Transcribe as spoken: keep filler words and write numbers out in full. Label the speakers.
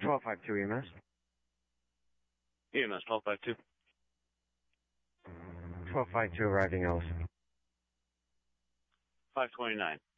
Speaker 1: twelve five two E M S.
Speaker 2: E M S twelve five two.
Speaker 1: twelve five two arriving Ellis.
Speaker 2: five twenty-nine.